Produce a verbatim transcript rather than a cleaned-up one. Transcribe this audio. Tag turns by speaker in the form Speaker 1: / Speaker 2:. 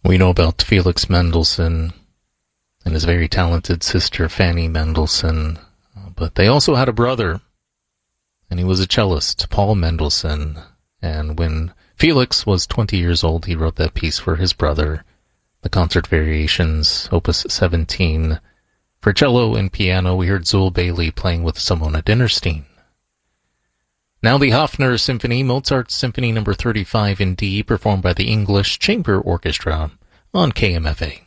Speaker 1: We know about Felix Mendelssohn and his very talented sister Fanny Mendelssohn, but they also had a brother, and he was a cellist, Paul Mendelssohn. And when Felix was twenty years old, he wrote that piece for his brother, the Concert Variations, Opus seventeen. For cello and piano, we heard Zul Bailey playing with Simona Dinnerstein. Now the Hofner Symphony, Mozart's Symphony number thirty-five in D, performed by the English Chamber Orchestra on K M F A.